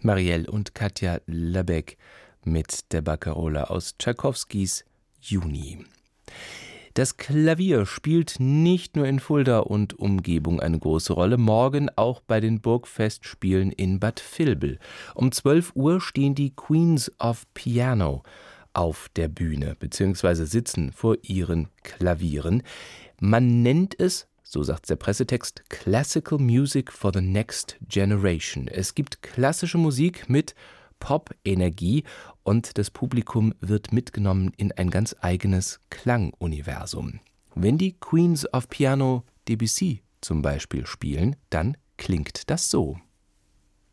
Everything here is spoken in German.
Marielle und Katja Lebec mit der Barcarola aus Tschaikowskis Juni. Das Klavier spielt nicht nur in Fulda und Umgebung eine große Rolle, morgen auch bei den Burgfestspielen in Bad Vilbel. Um 12 Uhr stehen die Queens of Piano auf der Bühne bzw. sitzen vor ihren Klavieren. Man nennt es, so sagt der Pressetext, Classical Music for the Next Generation. Es gibt klassische Musik mit Pop-Energie und das Publikum wird mitgenommen in ein ganz eigenes Klanguniversum. Wenn die Queens of Piano Debussy zum Beispiel spielen, dann klingt das so.